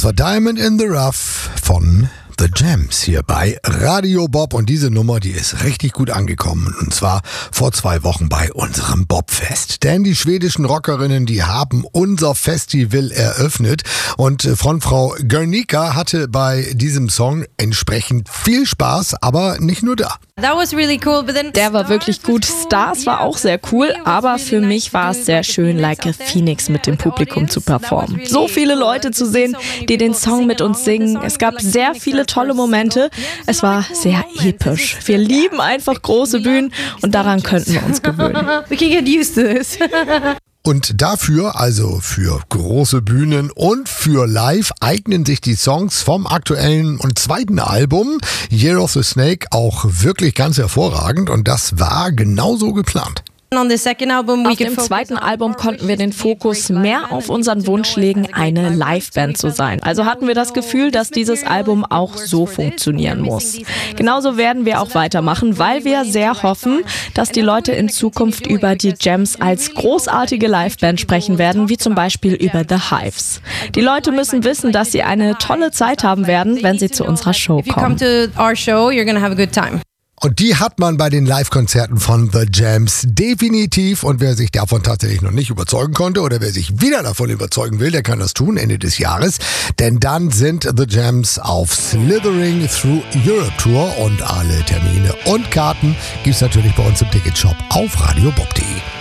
Das war Diamond in the Rough von The Jams hier bei Radio Bob. Und diese Nummer, die ist richtig gut angekommen. Und zwar vor 2 Wochen bei unserem Bobfest. Denn die schwedischen Rockerinnen, die haben unser Festival eröffnet. Und Frontfrau Guernica hatte bei diesem Song entsprechend viel Spaß, aber nicht nur da. Der war wirklich gut. Stars war auch sehr cool, aber für mich war es sehr schön, Like a Phoenix mit dem Publikum zu performen. So viele Leute zu sehen, die den Song mit uns singen. Es gab sehr viele tolle Momente. Es war sehr episch. Wir lieben einfach große Bühnen und daran könnten wir uns gewöhnen. We can get used to this. Und dafür, also für große Bühnen und für Live, eignen sich die Songs vom aktuellen und zweiten Album Year of the Snake auch wirklich ganz hervorragend. Und das war genauso geplant. Auf dem zweiten Album konnten wir den Fokus mehr auf unseren Wunsch legen, eine Liveband zu sein. Also hatten wir das Gefühl, dass dieses Album auch so funktionieren muss. Genauso werden wir auch weitermachen, weil wir sehr hoffen, dass die Leute in Zukunft über die Jams als großartige Liveband sprechen werden, wie zum Beispiel über The Hives. Die Leute müssen wissen, dass sie eine tolle Zeit haben werden, wenn sie zu unserer Show kommen. Und die hat man bei den Live-Konzerten von The Jams definitiv. Und wer sich davon tatsächlich noch nicht überzeugen konnte oder wer sich wieder davon überzeugen will, der kann das tun Ende des Jahres. Denn dann sind The Jams auf Slithering Through Europe Tour und alle Termine und Karten gibt's natürlich bei uns im Ticketshop auf radiobob.de.